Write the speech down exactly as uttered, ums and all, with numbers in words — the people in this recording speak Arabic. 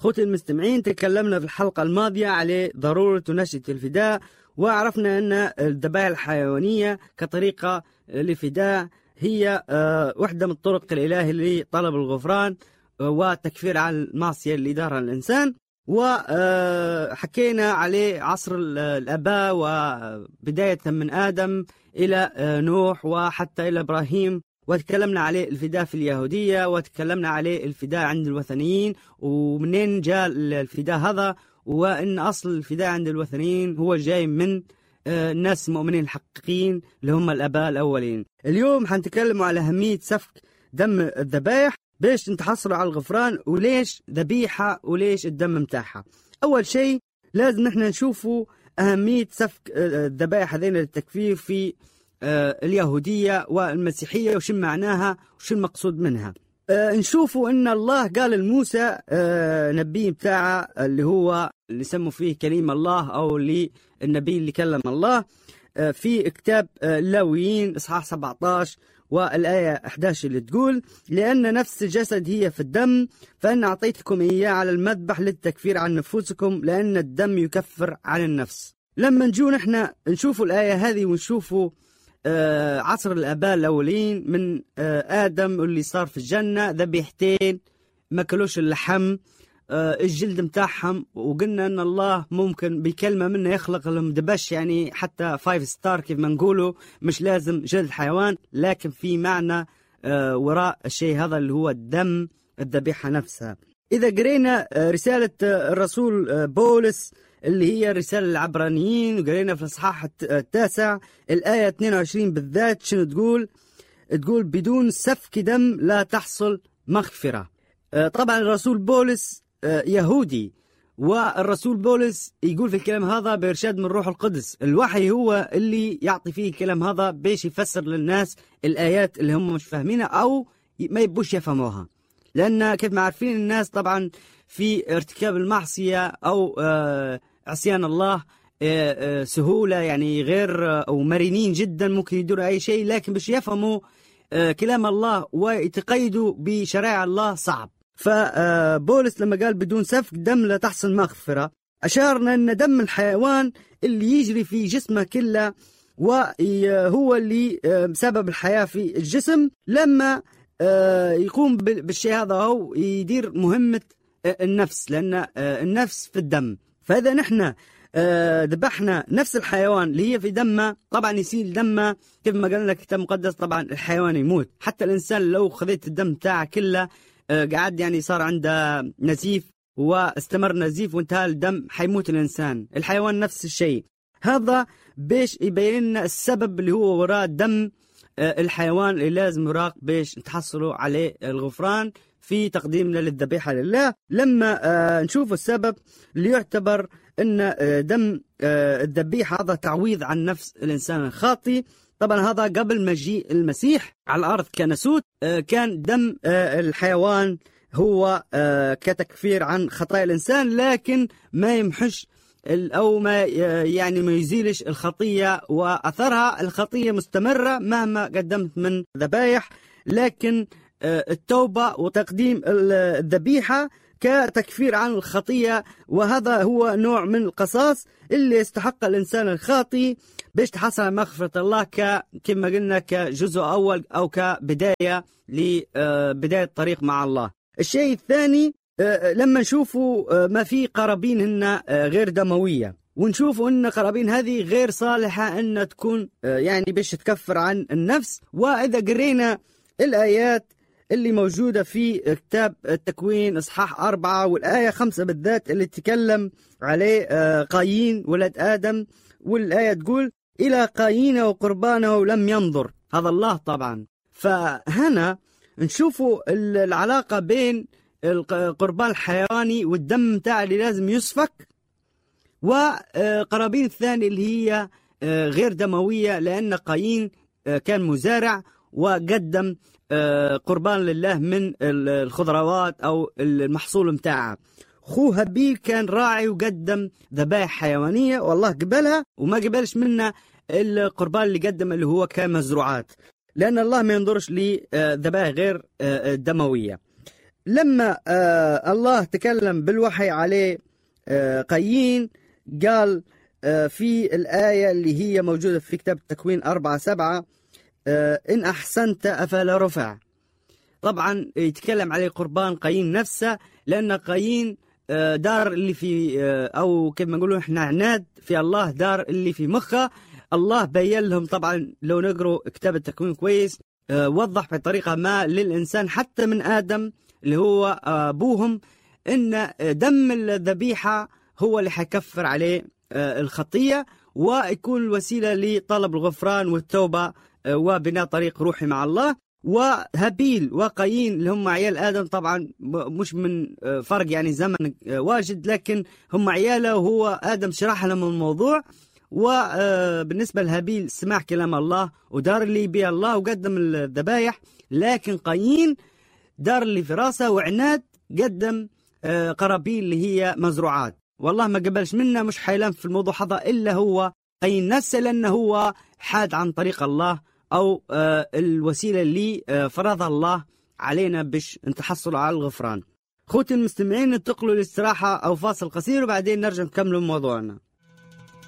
خوتي المستمعين، تكلمنا في الحلقة الماضية على ضرورة نشأة الفداء، وعرفنا أن الذبائح الحيوانية كطريقة للفداء هي واحدة من الطرق الإلهية لطلب الغفران والتكفير عن المعصية اللي دارها الإنسان. وحكينا عليه عصر الآباء وبداية من آدم إلى نوح وحتى إلى إبراهيم، وتكلمنا عليه الفداء في اليهودية، وتكلمنا عليه الفداء عند الوثنيين ومنين جاء الفداء هذا، وإن أصل الفداء عند الوثنيين هو جاي من الناس المؤمنين الحقيقيين اللي هم الآباء الأولين. اليوم حنتكلم على أهمية سفك دم الذبائح باش نتحصلوا على الغفران، وليش ذبيحة وليش الدم متاعها. أول شيء لازم نحن نشوفوا أهمية سفك الذبائح هذين للتكفير في اليهودية والمسيحية، وش معناها وش المقصود منها. نشوفوا أن الله قال لموسى نبي بتاعه اللي هو اللي سموا فيه كلمة الله، أو اللي النبي اللي كلم الله، في كتاب اللاويين إصحاح سبعة عشر والآية أحد عشر اللي تقول: لأن نفس الجسد هي في الدم، فأن أعطيتكم إياه على المذبح للتكفير عن نفوسكم، لأن الدم يكفر عن النفس. لما نجو نحن نشوفوا الآية هذه ونشوفوا آه عصر الآباء الأولين من آه آدم اللي صار في الجنة ذبيحتين ما كلوش اللحم، آه الجلد متاعهم، وقلنا أن الله ممكن بكلمة منه يخلق لهم دبش، يعني حتى فايف ستار كيف ما نقولوا، مش لازم جلد حيوان، لكن في معنى آه وراء الشيء هذا اللي هو الدم الذبيحة نفسها. إذا قرينا آه رسالة آه الرسول آه بولس اللي هي رسالة العبرانيين، وقرينا في الإصحاح التاسع الآية اثنين وعشرين بالذات، شنو تقول؟ تقول: بدون سفك دم لا تحصل مغفرة. طبعا الرسول بولس يهودي، والرسول بولس يقول في الكلام هذا بإرشاد من روح القدس. الوحي هو اللي يعطي فيه الكلام هذا باش يفسر للناس الآيات اللي هم مش فاهمينها أو ما يبوش يفهموها، لأن كيف ما عارفين الناس طبعا في ارتكاب المعصية أو عصيان الله سهولة، يعني غير أو مرنين جدا، ممكن يدوروا أي شيء، لكن باش يفهموا كلام الله ويتقيدوا بشرائع الله صعب. فبولس لما قال بدون سفك دم لا تحصل مغفرة، أشارنا أن دم الحيوان اللي يجري في جسمه كله وهو اللي سبب الحياة في الجسم، لما يقوم بالشيء هذا أو يدير مهمة النفس، لأن النفس في الدم. فإذا نحن ذبحنا نفس الحيوان اللي هي في دمه، طبعا يصير دمه كيف ما قال لك الكتاب المقدس، طبعا الحيوان يموت. حتى الإنسان لو خذيت الدم تاعه كله قاعد يعني صار عنده نزيف واستمر نزيف وانتهى الدم، حيموت الإنسان. الحيوان نفس الشيء. هذا باش يبين لنا السبب اللي هو وراء دم الحيوان اللي لازم يراق باش نتحصلوا عليه الغفران في تقديمنا للذبيحة لله. لما آه نشوف السبب اللي يعتبر أن آه دم آه الذبيحة هذا تعويض عن نفس الإنسان الخاطي. طبعا هذا قبل مجيء المسيح على الأرض كنسوت، آه كان دم آه الحيوان هو آه كتكفير عن خطايا الإنسان، لكن ما يمحش أو ما يعني ما يزيلش الخطية وأثرها. الخطية مستمرة مهما قدمت من ذبائح، لكن التوبة وتقديم الذبيحة كتكفير عن الخطية، وهذا هو نوع من القصاص اللي يستحق الإنسان الخاطي باش تحصل على مغفرة الله كما قلنا كجزء أول أو كبداية لبداية الطريق مع الله. الشيء الثاني لما نشوفوا ما في قرابين هن غير دموية، ونشوفوا أن قرابين هذه غير صالحة أن تكون يعني باش تكفر عن النفس. وإذا قرينا الآيات اللي موجودة في كتاب التكوين إصحاح أربعة والآية خمسة بالذات اللي تكلم عليه قايين ولد آدم، والآية تقول: إلى قايين وقربانه لم ينظر. هذا الله طبعا. فهنا نشوفوا العلاقة بين القربان الحيواني والدم متاع اللي لازم يسفك، وقرابين الثاني اللي هي غير دموية، لأن قايين كان مزارع وقدم قربان لله من الخضروات أو المحصول متاعه. خوه هابيل كان راعي وقدم ذبائح حيوانية، والله قبلها وما قبلش منا القربان اللي قدم اللي هو كمزروعات، لأن الله ما ينظرش لذبائح غير دموية. لما آه الله تكلم بالوحي عليه آه قايين، قال آه في الآية اللي هي موجودة في كتاب التكوين أربعة سبعة آه إن أحسنت أفلا رفع. طبعا يتكلم عليه قربان قايين نفسه، لأن قايين آه دار اللي في آه أو كيف ما نقولوا إحنا عناد في الله، دار اللي في مخه. الله بين لهم طبعا، لو نقروا كتاب التكوين كويس آه وضح بطريقة ما للإنسان حتى من آدم اللي هو أبوهم إن دم الذبيحة هو اللي حيكفر عليه الخطية، ويكون الوسيلة لطلب الغفران والتوبة وبناء طريق روحي مع الله. وهابيل وقايين اللي هم عيال آدم، طبعا مش من فرق يعني زمن واجد، لكن هم عياله وهو آدم شرح لهم الموضوع. وبالنسبة لهابيل سمع كلام الله ودار اللي بيه الله وقدم الذبايح، لكن قايين دار اللي في راسه وعناد قدم قرابين اللي هي مزروعات، والله ما قبلش منا، مش حيلان في الموضوع حظا إلا هو قايين نفسه، لأنه هو حاد عن طريق الله أو الوسيلة اللي فرضها الله علينا باش نتحصل على الغفران. خوتي المستمعين، ننتقلوا للاستراحة أو فاصل قصير وبعدين نرجع نكمل موضوعنا.